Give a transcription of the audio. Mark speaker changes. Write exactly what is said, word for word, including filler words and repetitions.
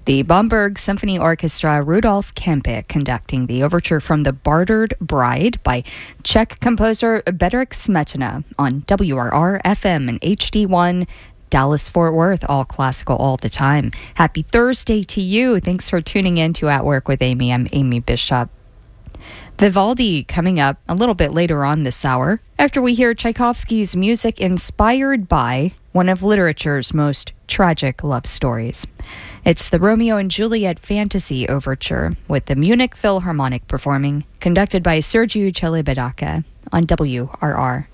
Speaker 1: The Bamberg Symphony Orchestra, Rudolf Kempe, conducting the overture from The Bartered Bride by Czech composer Bedřich Smetana on W R R F M and H D one, Dallas-Fort Worth, all classical all the time. Happy Thursday to you. Thanks for tuning in to At Work with Amy. I'm Amy Bishop. Vivaldi coming up a little bit later on this hour after we hear Tchaikovsky's music inspired by one of literature's most tragic love stories. It's the Romeo and Juliet Fantasy Overture with the Munich Philharmonic performing, conducted by Sergiu Celibidache on W R R.